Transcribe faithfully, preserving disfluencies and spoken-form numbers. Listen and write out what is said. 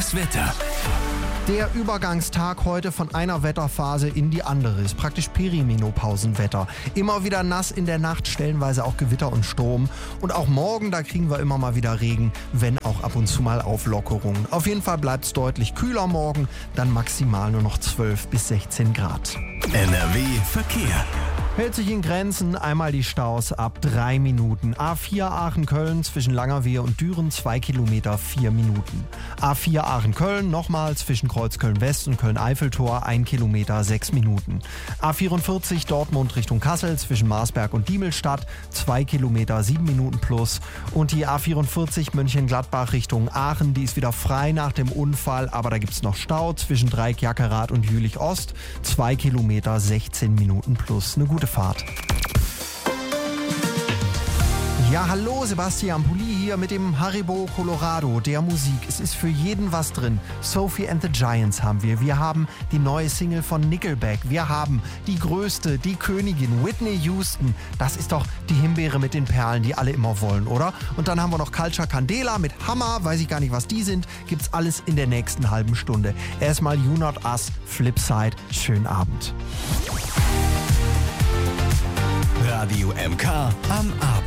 Das Wetter. Der Übergangstag heute von einer Wetterphase in die andere ist praktisch Perimenopausenwetter. Immer wieder nass in der Nacht, stellenweise auch Gewitter und Sturm. Und auch morgen, da kriegen wir immer mal wieder Regen, wenn auch ab und zu mal Auflockerungen. Auf jeden Fall bleibt es deutlich kühler morgen, dann maximal nur noch zwölf bis sechzehn Grad. N R W Verkehr. Hält sich in Grenzen, einmal die Staus ab drei Minuten. A vier Aachen-Köln zwischen Langerwehe und Düren zwei Kilometer vier Minuten. A vier Aachen-Köln nochmal zwischen Kreuzköln-West und Köln-Eiffeltor ein Kilometer sechs Minuten. A vierundvierzig Dortmund Richtung Kassel zwischen Marsberg und Diemelstadt zwei Kilometer sieben Minuten plus. Und die A vierundvierzig Mönchengladbach Richtung Aachen, die ist wieder frei nach dem Unfall, aber da gibt es noch Stau zwischen Dreieck Jackerath und Jülich Ost zwei Kilometer sechzehn Minuten plus. Eine gute Fahrt. Ja, hallo, Sebastian Pulli hier mit dem Haribo Colorado der Musik. Es ist für jeden was drin. Sophie and the Giants haben wir. Wir haben die neue Single von Nickelback. Wir haben die größte, die Königin, Whitney Houston. Das ist doch die Himbeere mit den Perlen, die alle immer wollen, oder? Und dann haben wir noch Culture Candela mit Hammer. Weiß ich gar nicht, was die sind. Gibt's alles in der nächsten halben Stunde. Erstmal You Not Us, Flipside. Schönen Abend. Radio M K am Abend.